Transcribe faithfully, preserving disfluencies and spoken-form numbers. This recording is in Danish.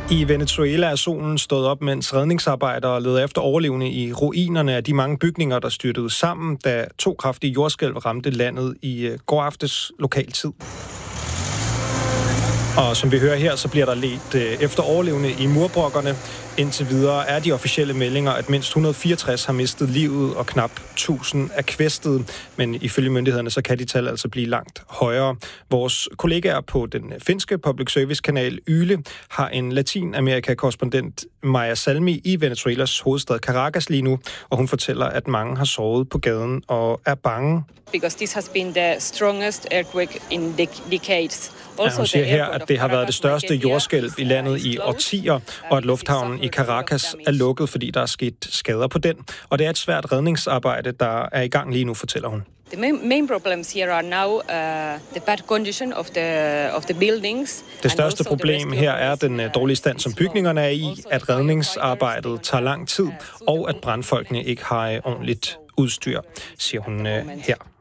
I Venezuela er solen stået op, mens redningsarbejdere leder efter overlevende i ruinerne af de mange bygninger, der styrtede sammen, da to kraftige jordskælv ramte landet i går aftes lokaltid. Og som vi hører her, så bliver der ledt efter overlevende i murbrokkerne. Indtil videre er de officielle meldinger, at mindst et hundrede og fireogtres har mistet livet og knap tusind er kvæstet. Men ifølge myndighederne, så kan de tal altså blive langt højere. Vores kollegaer på den finske public service kanal Yle har en Latinamerika-korrespondent, Maja Salmi, i Venezuelas hovedstad Caracas lige nu, og hun fortæller, at mange har sovet på gaden og er bange. Because this has been the strongest earthquake in decades. Ja, hun siger her, at det har været det største jordskælv i landet i årtier, og at lufthavnen i Caracas er lukket, fordi der er sket skader på den. Og det er et svært redningsarbejde, der er i gang lige nu, fortæller hun. The main, main problems here are now uh, the bad condition of the of the buildings. Det største problem her er den dårlige stand, som bygningerne er i, at redningsarbejdet tager lang tid, og at brandfolkene ikke har ordentligt udstyr, siger hun her.